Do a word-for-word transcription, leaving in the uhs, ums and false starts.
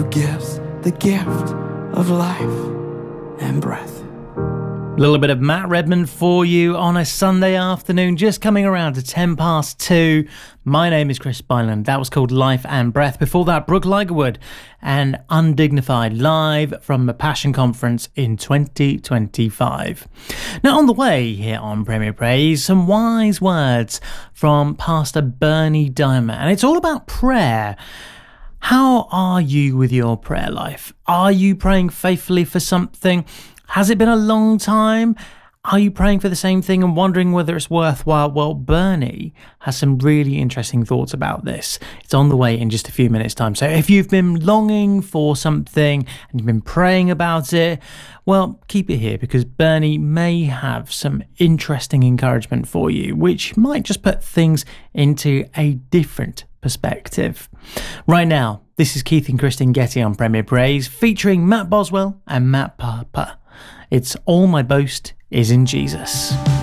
gives the gift of life and breath. A little bit of Matt Redman for you on a Sunday afternoon, just coming around to ten past two. My name is Chris Byland. That was called Life and Breath. Before that, Brooke Ligerwood and Undignified, live from the Passion Conference in twenty twenty-five. Now, on the way here on Premier Praise, some wise words from Pastor Bernie Diamond, and it's all about prayer. How are you with your prayer life? Are you praying faithfully for something? Has it been a long time? Are you praying for the same thing and wondering whether it's worthwhile? Well, Bernie has some really interesting thoughts about this. It's on the way in just a few minutes' time. So if you've been longing for something and you've been praying about it, well, keep it here because Bernie may have some interesting encouragement for you, which might just put things into a different perspective. Right now, this is Keith and Kristen Getty on Premier Praise, featuring Matt Boswell and Matt Papa. It's All My Boast Is in Jesus.